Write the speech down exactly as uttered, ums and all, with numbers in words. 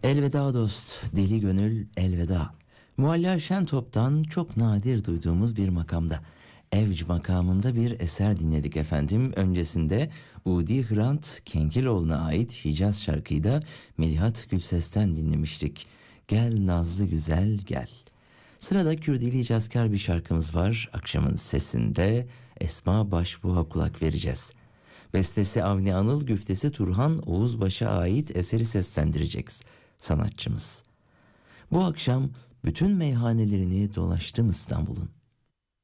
Elveda dost, deli gönül elveda. Mualla Şentop'tan çok nadir duyduğumuz bir makamda. Evc makamında bir eser dinledik efendim. Öncesinde Udi Hrant Kenkiloğlu'na ait Hicaz şarkıyı da Melihat Gülses'ten dinlemiştik. Gel nazlı güzel gel. Sırada Kürdili Hicazkar bir şarkımız var. Akşamın sesinde Esma Başbuğ'a kulak vereceğiz. Bestesi Avni Anıl, güftesi Turhan Oğuzbaş'a ait eseri seslendireceğiz sanatçımız. Bu akşam bütün meyhanelerini dolaştım İstanbul'un.